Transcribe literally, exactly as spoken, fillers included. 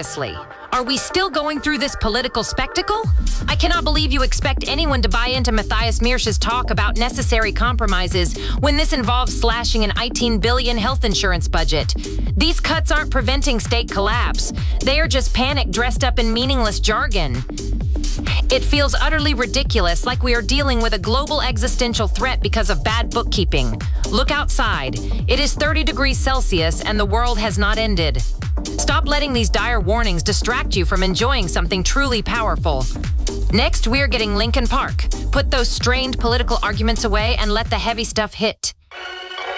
Seriously, are we still going through this political spectacle? I cannot believe you expect anyone to buy into Matthias Miersch's talk about necessary compromises when this involves slashing an eighteen billion health insurance budget. These cuts aren't preventing state collapse. They are just panic dressed up in meaningless jargon. It feels utterly ridiculous, like we are dealing with a global existential threat because of bad bookkeeping. Look outside. It is thirty degrees Celsius and the world has not ended. Stop letting these dire warnings distract you from enjoying something truly powerful. Next, we're getting Linkin Park. Put those strained political arguments away and let the heavy stuff hit.